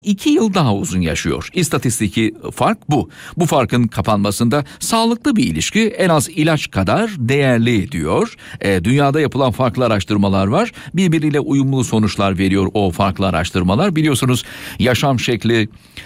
2 yıl daha uzun yaşıyor. İstatistiki fark bu. Bu farkın kapanmasında sağlıklı bir ilişki en az ilaç kadar değerli diyor. Dünyada yapılan farklı araştırmalar var. Birbiriyle uyumlu sonuçlar veriyor o farklı araştırmalar. Biliyorsunuz yaşam şekli,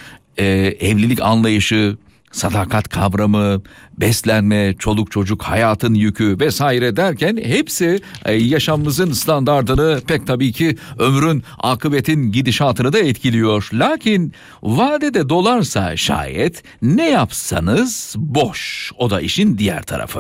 evlilik anlayışı, sadakat kavramı, beslenme, çoluk çocuk, hayatın yükü vesaire derken hepsi yaşamımızın standardını pek tabii ki ömrün, akıbetin gidişatını da etkiliyor. Lakin vadede dolarsa şayet ne yapsanız boş. O da işin diğer tarafı.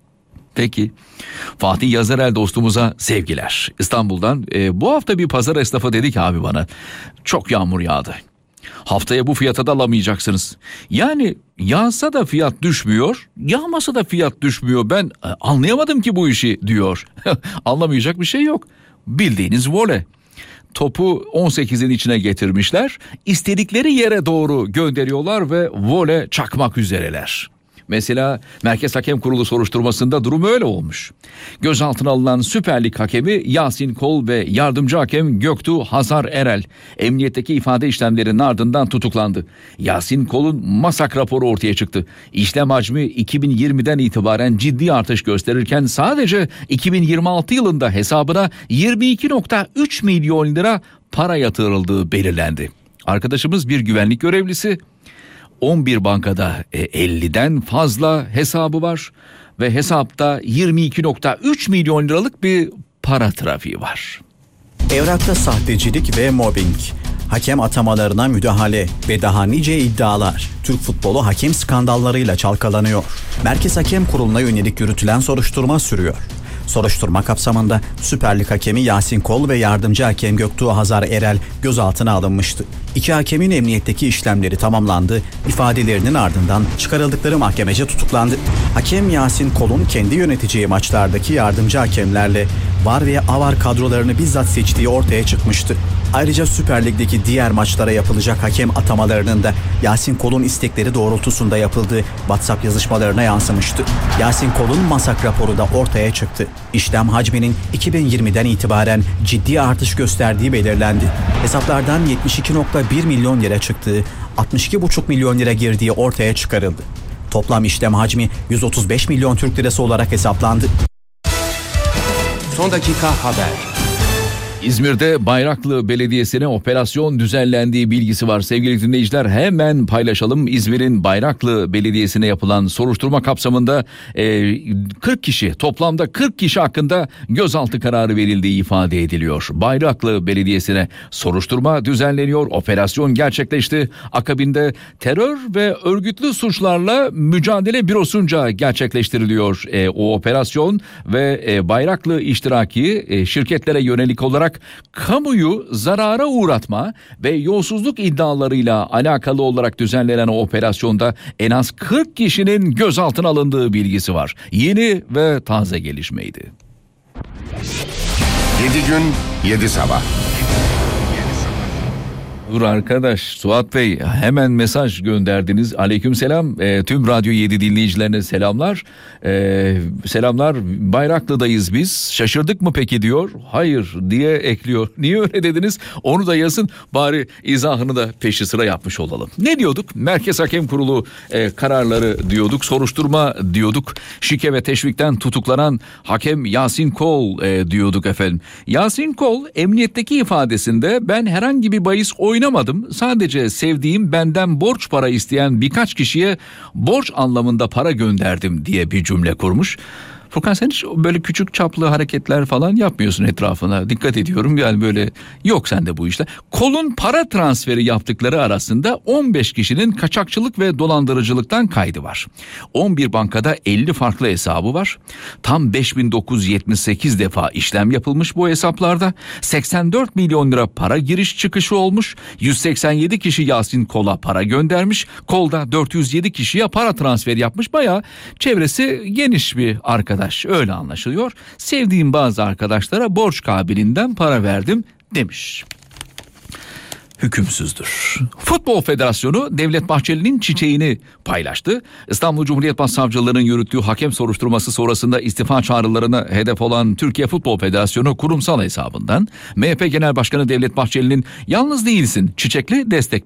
Peki Fatih Yazarel dostumuza sevgiler. İstanbul'dan bu hafta bir pazar esnafı dedi ki abi bana çok yağmur yağdı. Haftaya bu fiyata da alamayacaksınız. Yani yağsa da fiyat düşmüyor, yağmasa da fiyat düşmüyor. Ben anlayamadım ki bu işi diyor. Anlamayacak bir şey yok. Bildiğiniz vole. Topu 18'in içine getirmişler. İstedikleri yere doğru gönderiyorlar ve vole çakmak üzereler. Mesela Merkez Hakem Kurulu soruşturmasında durum öyle olmuş. Gözaltına alınan Süper Lig hakemi Yasin Kol ve yardımcı hakem Göktuğ Hazar Erel emniyetteki ifade işlemlerinin ardından tutuklandı. Yasin Kol'un masak raporu ortaya çıktı. İşlem hacmi 2020'den itibaren ciddi artış gösterirken sadece 2026 yılında hesabına 22,3 milyon lira para yatırıldığı belirlendi. Arkadaşımız bir güvenlik görevlisi. 11 bankada 50'den fazla hesabı var ve hesapta 22,3 milyon liralık bir para trafiği var. Evrakta sahtecilik ve mobbing, hakem atamalarına müdahale ve daha nice iddialar Türk futbolu hakem skandallarıyla çalkalanıyor. Merkez Hakem Kurulu'na yönelik yürütülen soruşturma sürüyor. Soruşturma kapsamında Süper Lig hakemi Yasin Kol ve yardımcı hakem Göktuğ Hazar Erel gözaltına alınmıştı. İki hakemin emniyetteki işlemleri tamamlandı, ifadelerinin ardından çıkarıldıkları mahkemece tutuklandı. Hakem Yasin Kol'un kendi yöneteceği maçlardaki yardımcı hakemlerle VAR ve AVAR kadrolarını bizzat seçtiği ortaya çıkmıştı. Ayrıca Süper Lig'deki diğer maçlara yapılacak hakem atamalarının da Yasin Kol'un istekleri doğrultusunda yapıldığı WhatsApp yazışmalarına yansımıştı. Yasin Kol'un masak raporu da ortaya çıktı. İşlem hacminin 2020'den itibaren ciddi artış gösterdiği belirlendi. Hesaplardan 72,1 milyon lira çıktığı, 62,5 milyon lira girdiği ortaya çıkarıldı. Toplam işlem hacmi 135 milyon Türk lirası olarak hesaplandı. Son dakika haber. İzmir'de Bayraklı Belediyesi'ne operasyon düzenlendiği bilgisi var. Sevgili dinleyiciler hemen paylaşalım. İzmir'in Bayraklı Belediyesi'ne yapılan soruşturma kapsamında 40 kişi toplamda 40 kişi hakkında gözaltı kararı verildiği ifade ediliyor. Bayraklı Belediyesi'ne soruşturma düzenleniyor. Operasyon gerçekleşti. Akabinde terör ve örgütlü suçlarla mücadele bürosunca gerçekleştiriliyor o operasyon ve Bayraklı iştiraki şirketlere yönelik olarak kamuyu zarara uğratma ve yolsuzluk iddialarıyla alakalı olarak düzenlenen o operasyonda en az 40 kişinin gözaltına alındığı bilgisi var. Yeni ve taze gelişmeydi. 7 gün 7 sabah. Dur arkadaş, Suat Bey hemen mesaj gönderdiniz. Aleykümselam. Tüm Radyo 7 dinleyicilerine selamlar. Selamlar. Bayraklı'dayız biz. Şaşırdık mı peki diyor. Hayır diye ekliyor. Niye öyle dediniz? Onu da yazın. Bari izahını da peşi sıra yapmış olalım. Ne diyorduk? Merkez Hakem Kurulu kararları diyorduk. Soruşturma diyorduk. Şike ve teşvikten tutuklanan hakem Yasin Kol diyorduk efendim. Yasin Kol emniyetteki ifadesinde ben herhangi bir bahis oynamadım. Sadece sevdiğim benden borç para isteyen birkaç kişiye borç anlamında para gönderdim diye bir cümle kurmuş. Furkan sen hiç böyle küçük çaplı hareketler falan yapmıyorsun etrafına. Dikkat ediyorum yani böyle yok sende bu işte. Kol'un para transferi yaptıkları arasında 15 kişinin kaçakçılık ve dolandırıcılıktan kaydı var. 11 bankada 50 farklı hesabı var. Tam 5978 defa işlem yapılmış bu hesaplarda. 84 milyon lira para giriş çıkışı olmuş. 187 kişi Yasin Kol'a para göndermiş. Kol da 407 kişiye para transferi yapmış. Bayağı çevresi geniş bir arkadaş. Öyle anlaşılıyor. Sevdiğim bazı arkadaşlara borç kabiliğinden para verdim demiş. Hükümsüzdür. Futbol Federasyonu Devlet Bahçeli'nin çiçeğini paylaştı. İstanbul Cumhuriyet Başsavcılığı'nın yürüttüğü hakem soruşturması sonrasında istifa çağrılarına hedef olan Türkiye Futbol Federasyonu kurumsal hesabından MHP Genel Başkanı Devlet Bahçeli'nin "Yalnız değilsin, çiçekli destek